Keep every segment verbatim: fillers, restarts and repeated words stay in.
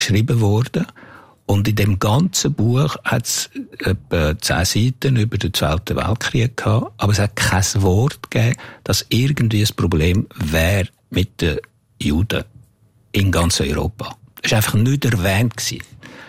geschrieben worden. Und in dem ganzen Buch hat es etwa zehn Seiten über den Zweiten Weltkrieg gehabt, aber es hat kein Wort gegeben, dass irgendwie ein Problem wäre mit den Juden in ganz Europa. Das war einfach nicht erwähnt gewesen.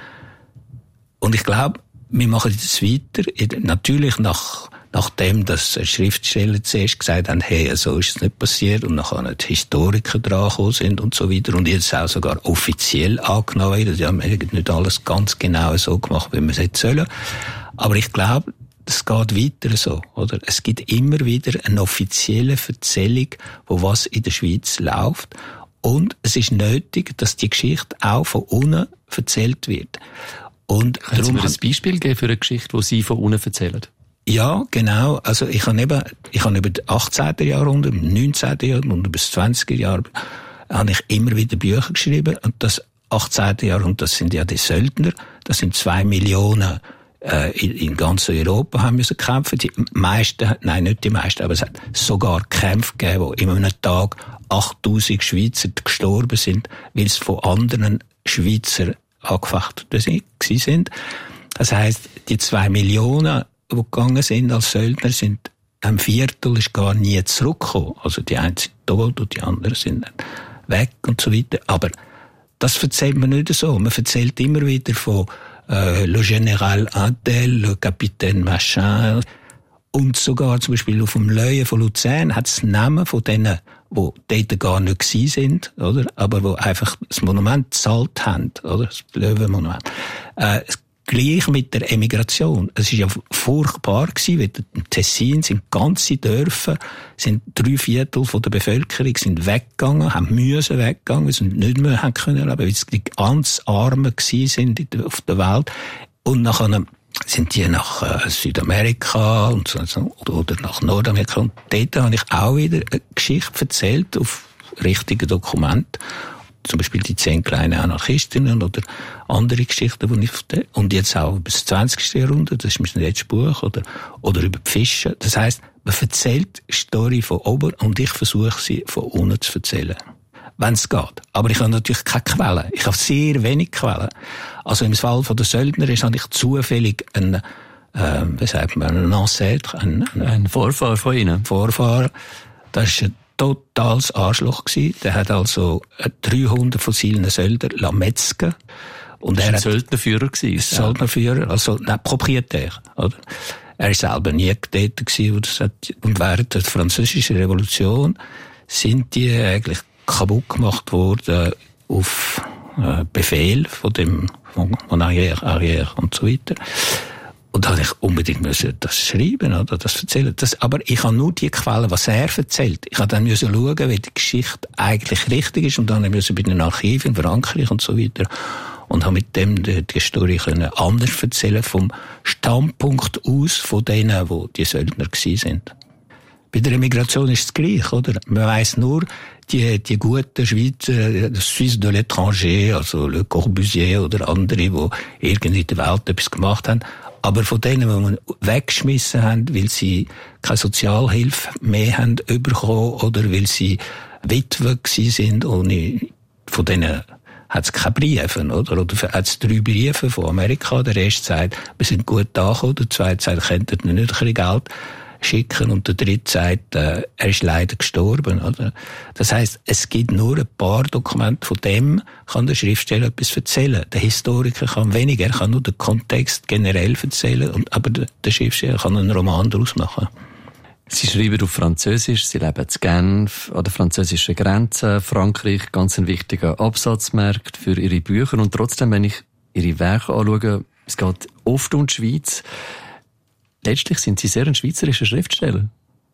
Und ich glaube, wir machen das weiter, natürlich nach, nachdem, dass Schriftsteller zuerst gesagt haben, hey, so ist es nicht passiert, und nachher die Historiker dran gekommen sind und so weiter, und jetzt auch sogar offiziell angenommen werden. Die haben nicht alles ganz genau so gemacht, wie wir es hätten sollen. Aber ich glaube, es geht weiter so, oder? Es gibt immer wieder eine offizielle Erzählung, wo was in der Schweiz läuft. Und es ist nötig, dass die Geschichte auch von unten erzählt wird. Und können Sie mir ein Beispiel geben für eine Geschichte, die Sie von unten erzählen? Ja, genau. Also ich habe eben, ich habe über das achtzehnten. Jahrhundert, im neunzehnten. Jahrhundert und über das zwanzigsten. Jahr habe ich immer wieder Bücher geschrieben. Und das achtzehnten. Jahrhundert, das sind ja die Söldner. Das sind zwei Millionen äh, in, in ganz Europa haben müssen kämpfen. Die meisten, nein, nicht die meisten, aber es hat sogar Kämpfe gegeben, wo in einem Tag achttausend Schweizer gestorben sind, weil es von anderen Schweizer angefechtet sind. Das heisst, die zwei Millionen, die gegangen sind als Söldner, sind ein Viertel ist gar nie zurückgekommen. Also die einen sind tot und die anderen sind dann weg und so weiter. Aber das erzählt man nicht so. Man erzählt immer wieder von äh, Le Général Intel, Le Capitaine Machin. Und sogar zum Beispiel auf dem Löwen von Luzern hat es Namen von denen, die dort gar nicht gewesen sind, oder? Aber die einfach das Monument gezahlt haben, oder? Das Löwenmonument. Äh, gleich mit der Emigration. Es war ja furchtbar gewesen, weil im Tessin sind ganze Dörfer, sind drei Viertel von der Bevölkerung sind weggegangen, haben müssen weggegangen, weil sie nicht mehr haben können leben, weil sie die ganz Armen gewesen sind auf der Welt. Und nachher sind die nach äh, Südamerika und so, oder nach Nordamerika. Und dort habe ich auch wieder eine Geschichte erzählt auf richtigen Dokumenten. Zum Beispiel die zehn kleinen Anarchistinnen oder andere Geschichten, die ich erzähle. Und jetzt auch über das zwanzigste. Jahrhundert, das ist mein letztes Buch, oder, oder über die Fische. Das heisst, man erzählt die Story von oben und ich versuche sie von unten zu erzählen. Wenn es geht. Aber ich habe natürlich keine Quellen. Ich habe sehr wenig Quellen. Also im Fall von der Söldner ist habe ich zufällig ein, äh, wie sagt man, ein Ancêtre, ein, ein, ein Vorfahr von Ihnen. Vorfahr. Das ist ein totales Arschloch gewesen. Der hat also dreihundert von seinen Söldnern metzgen. Und er ein hat Söldnerführer gewesen. Söldnerführer, also, nein, Proprietär, oder? Er ist selber nie getätigt gewesen. Und, das hat, und während der Französischen Revolution sind die eigentlich kaputt gemacht worden auf äh, Befehl von dem von, von Arrière, Arrière und so weiter. Und da habe ich unbedingt müssen das schreiben oder das erzählen. Das, aber ich habe nur die Quellen, was er erzählt. Ich habe dann müssen schauen, wie die Geschichte eigentlich richtig ist, und dann müssen bei den Archiven in Frankreich und so weiter, und habe mit dem die, die Story können anders erzählen vom Standpunkt aus von denen, wo die Söldner gewesen sind. Bei der Emigration ist es gleich, oder? Man weiss nur, die, die guten Schweizer, Suisse de l'étranger, also Le Corbusier oder andere, die irgendwie in der Welt etwas gemacht haben. Aber von denen, die man weggeschmissen haben, weil sie keine Sozialhilfe mehr haben bekommen oder weil sie Witwe gewesen sind, ohne, von denen hat es keine Briefe, oder? Oder hat es drei Briefe von Amerika. Der erste sagt, wir sind gut angekommen. Der zweite sagt, könntet ihr nicht ein bisschen Geld schicken, und der dritte sagt, äh, er ist leider gestorben, oder? Das heisst, es gibt nur ein paar Dokumente, von dem kann der Schriftsteller etwas erzählen. Der Historiker kann weniger, er kann nur den Kontext generell erzählen, und, aber der, der Schriftsteller kann einen Roman daraus machen. Sie schreiben auf Französisch, Sie leben in Genf, an der französischen Grenze, Frankreich, ganz ein wichtiger Absatzmarkt für Ihre Bücher, und trotzdem, wenn ich Ihre Werke anschaue, es geht oft um die Schweiz. Letztlich sind Sie sehr ein schweizerischer Schriftsteller.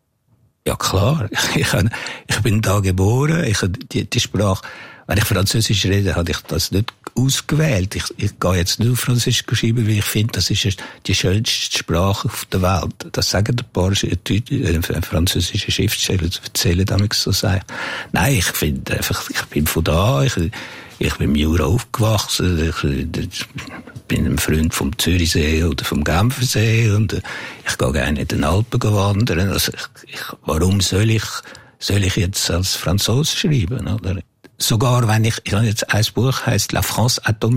Ja, klar. Ich, ich bin da geboren. Ich, die, die Sprache, wenn ich Französisch rede, habe ich das nicht ausgewählt. Ich, ich gehe jetzt nur Französisch schreiben, weil ich finde, das ist die schönste Sprache auf der Welt. Das sagen ein paar äh, französische Schriftsteller, erzählen damit so sagen. Nein, ich finde einfach, ich bin von da, ich, ich bin im Jura aufgewachsen, ich, ich bin ein Freund vom Zürichsee oder vom Genfersee, und ich gehe gerne in den Alpen wandern. Also ich, ich, warum soll ich, soll ich jetzt als Franzose schreiben, oder? Sogar wenn ich, ich habe jetzt ein Buch, heisst La France Atomique.